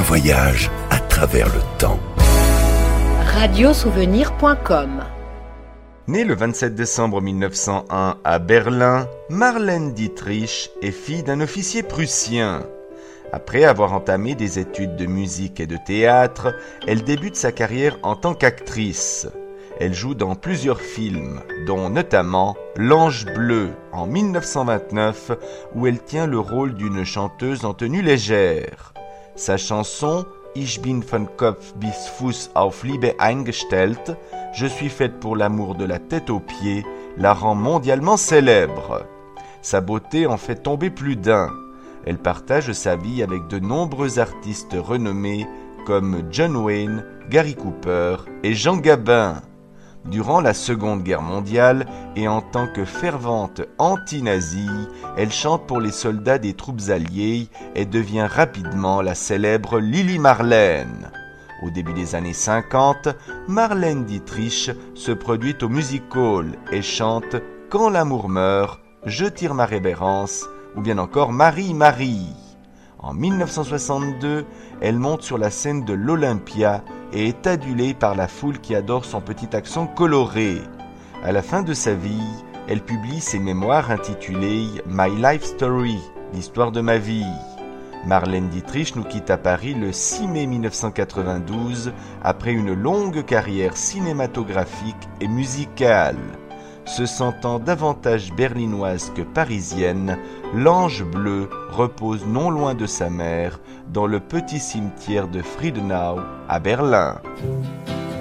voyage à travers le temps. Radiosouvenir.com. Née le 27 décembre 1901 à Berlin, Marlène Dietrich est fille d'un officier prussien. Après avoir entamé des études de musique et de théâtre, elle débute sa carrière en tant qu'actrice. Elle joue dans plusieurs films, dont notamment L'Ange bleu en 1929, où elle tient le rôle d'une chanteuse en tenue légère. Sa chanson Ich bin von Kopf bis Fuß auf Liebe eingestellt, je suis faite pour l'amour de la tête aux pieds, la rend mondialement célèbre. Sa beauté en fait tomber plus d'un. Elle partage sa vie avec de nombreux artistes renommés comme John Wayne, Gary Cooper et Jean Gabin. Durant la Seconde Guerre mondiale et en tant que fervente anti-nazie, elle chante pour les soldats des troupes alliées et devient rapidement la célèbre Lili Marlène. Au début des années 50, Marlène Dietrich se produit au Music Hall et chante « Quand l'amour meurt »,« Je tire ma révérence » ou bien encore « Marie, Marie ». En 1962, elle monte sur la scène de l'Olympia et est adulée par la foule qui adore son petit accent coloré. À la fin de sa vie, elle publie ses mémoires intitulées « My Life Story », l'histoire de ma vie. Marlène Dietrich nous quitte à Paris le 6 mai 1992 après une longue carrière cinématographique et musicale. Se sentant davantage berlinoise que parisienne, l'Ange bleu repose non loin de sa mère, dans le petit cimetière de Friedenau à Berlin.